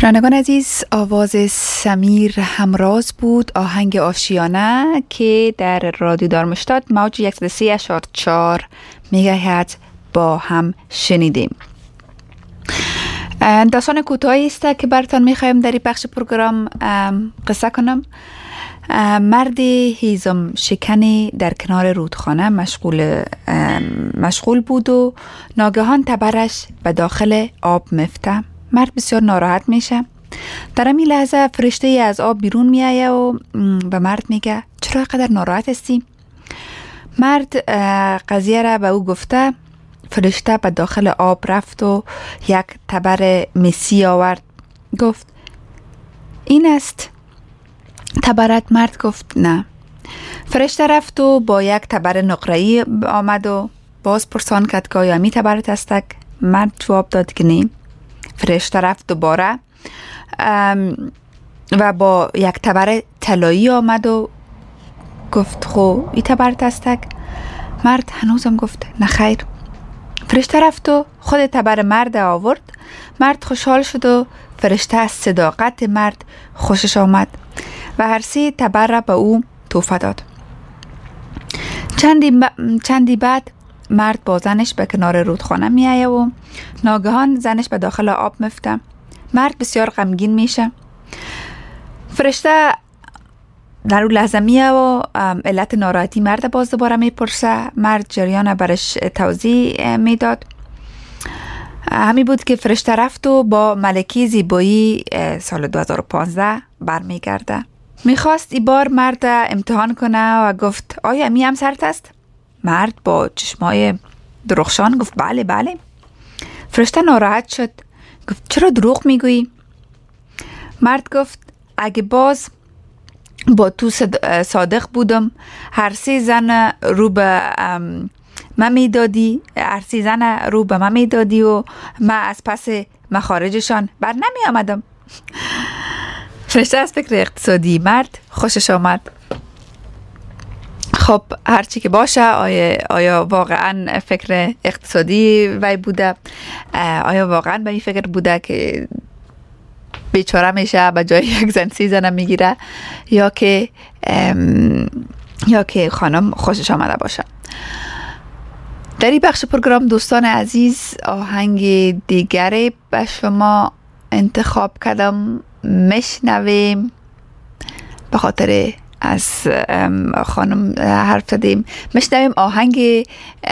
شنوندگان عزیز، آواز سمیر همراز بود، آهنگ آشیانه که در رادیو دارمشتاد موج 103.4 مگاهرتز با هم شنیدیم. داستان کوتاهی است که براتون میخوایم در این بخش پروگرام قصه کنم. مرد هیزم شکنی در کنار رودخانه مشغول بود و ناگهان تبرش به داخل آب میفته. مرد بسیار ناراحت میشه. در همین لحظه فرشته از آب بیرون میایه و به مرد میگه چرا قدر ناراحت هستی؟ مرد قضیه را به او گفته. فرشته به داخل آب رفت و یک تبر مسی آورد. گفت این است تبرت؟ مرد گفت نه. فرشته رفت و با یک تبر نقره‌ای آمد و باز پرسان کرد که آیا می تبرت استک؟ مرد جواب داد که نه. فرشته رفت دوباره و با یک تبر طلایی آمد و گفت خو ای تبرت استک؟ مرد هنوزم گفت نه خیر. فرشته رفت و خود تبر مرد آورد. مرد خوشحال شد و فرشته از صداقت مرد خوشش آمد و هر سه تبر را به او تحفه داد. چندی بعد مرد با زنش به کنار رودخانه می آید و ناگهان زنش به داخل آب میفته. مرد بسیار غمگین میشه. فرشته در اون لحظه میه و علت ناراحتی مرد باز دوباره میپرسه. مرد جریان برش توضیح میداد. همی بود که فرشته رفت و با ملکه زیبایی سال 2015 برمیگرده. میخواست ای بار مرد امتحان کنه و گفت آیا می هم سرت است؟ مرد با چشمای درخشان گفت بله بله. فرشته ناراحت شد. گفت چرا دروغ میگویی؟ مرد گفت اگه باز با تو صادق بودم هر سه زن رو به من میدادی و من از پس مخارجشان بر نمی آمدم. فرشته از فکر اقتصادی مرد خوشش آمد. خب هرچی که باشه، آیا واقعا فکر اقتصادی وی بوده؟ آیا واقعا به این فکر بوده که بیچاره میشه به جای یک زن 3 زن میگیره، یا که خانم خوشش آمده باشه؟ در این بخش پروگرام دوستان عزیز آهنگ دیگری به شما انتخاب کردم، میشنویم. به خاطر از خانم حرف زدیم، میشنویم آهنگ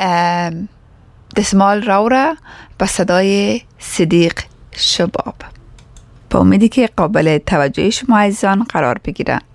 دسمال راورا با صدای صدیق شباب. با امیدی که قابل توجه شما عزیزان قرار بگیره.